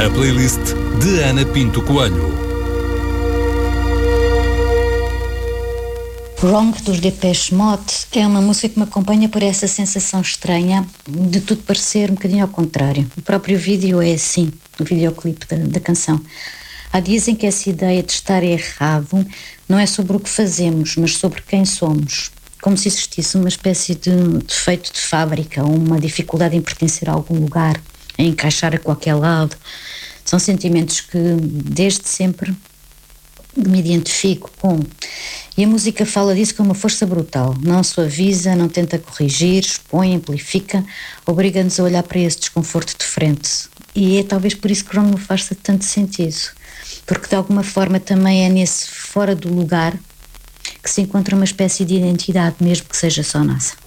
A playlist de Ana Pinto Coelho. Wrong dos Depeche Mode é uma música que me acompanha por essa sensação estranha de tudo parecer um bocadinho ao contrário. O próprio vídeo é assim, o videoclipe da canção. Há dias em que essa ideia de estar errado não é sobre o que fazemos, mas sobre quem somos. Como se existisse uma espécie de defeito de fábrica, ou uma dificuldade em pertencer a algum lugar, em encaixar a qualquer lado. São sentimentos que desde sempre me identifico com. E a música fala disso com uma força brutal. Não suaviza, não tenta corrigir, expõe, amplifica, obriga-nos a olhar para esse desconforto de frente. E é talvez por isso que Wrong me faz tanto sentido. Porque de alguma forma também é nesse fora do lugar que se encontra uma espécie de identidade, mesmo que seja só nossa.